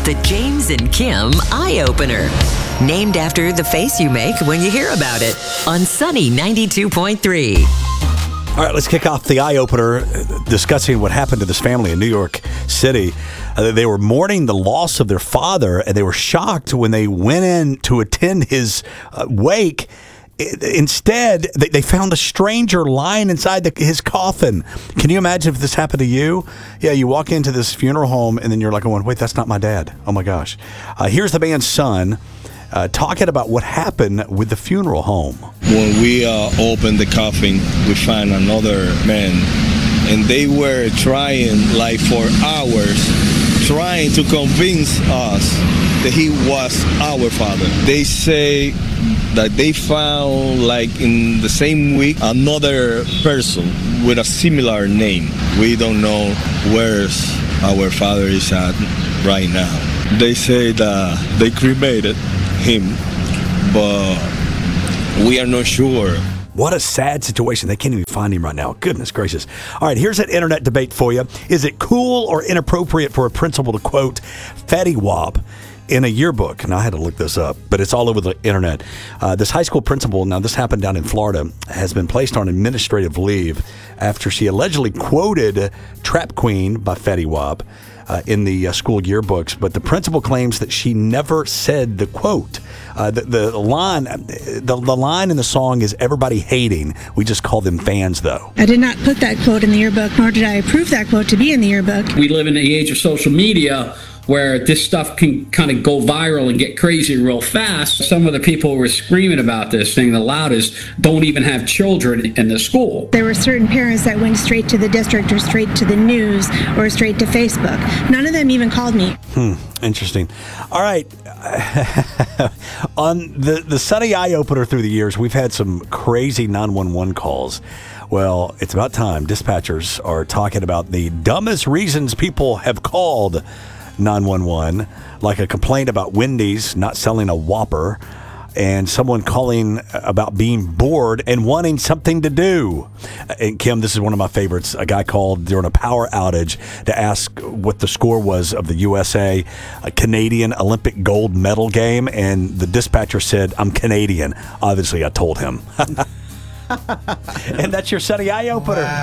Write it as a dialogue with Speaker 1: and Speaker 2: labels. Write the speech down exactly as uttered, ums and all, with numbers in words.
Speaker 1: The James and Kim Eye Opener. Named after the face you make when you hear about it. On Sunny ninety-two point three.
Speaker 2: All right, let's kick off the eye opener discussing what happened to this family in New York City. Uh, they were mourning the loss of their father, and they were shocked when they went in to attend his uh, wake. Instead, they, they found a stranger lying inside the, his coffin. Can you imagine if this happened to you? Yeah, you walk into this funeral home, and then you're like, going, wait, that's not my dad. Oh, my gosh. Uh, here's the man's son. Uh, talking about what happened with the funeral home.
Speaker 3: When we uh, opened the coffin, we found another man, and they were trying, like for hours, trying to convince us that he was our father. They say that they found, like in the same week, another person with a similar name. We don't know where our father is at right now. They say that they cremated him, but we are not sure.
Speaker 2: What a sad situation. They can't even find him right now. Goodness gracious. All right, here's an internet debate for you. Is it cool or inappropriate for a principal to quote Fetty Wap in a yearbook? Now, I had to look this up, but it's all over the internet. Uh, this high school principal, now this happened down in Florida, has been placed on administrative leave after she allegedly quoted Trap Queen by Fetty Wap Uh, in the uh, school yearbooks, but the principal claims that she never said the quote. Uh, the, the line, the, the line in the song is "Everybody hating." We just call them fans, though.
Speaker 4: I did not put that quote in the yearbook, nor did I approve that quote to be in the yearbook.
Speaker 5: We live in the age of social media, where this stuff can kind of go viral and get crazy real fast. Some of the people who were screaming about this, saying the loudest, don't even have children in the school.
Speaker 4: There were certain parents that went straight to the district or straight to the news or straight to Facebook. None of them even called me.
Speaker 2: Hmm, interesting. All right. On the, the Sunny Eye Opener through the years, we've had some crazy nine one one calls. Well, it's about time. Dispatchers are talking about the dumbest reasons people have called nine one one, like a complaint about Wendy's not selling a Whopper, and someone calling about being bored and wanting something to do. And Kim, this is one of my favorites. A guy called during a power outage to ask what the score was of the U S A a Canadian Olympic gold medal game, and the dispatcher said, "I'm Canadian." Obviously, I told him. And that's your Sunny Eye Opener.